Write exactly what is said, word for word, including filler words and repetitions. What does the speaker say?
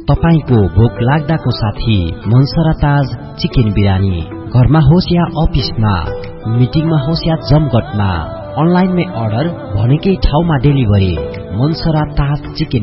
तपाईको भोक लाग्दाको साथी मनसरा ताज चिकन बिरानी। घरमा होस् या अफिसमा, मिटिङमा होस् या जमघटमा, अनलाइनमै अर्डर भनेकै ठाउँमा डेलिभरी। मनसरा ताज चिकन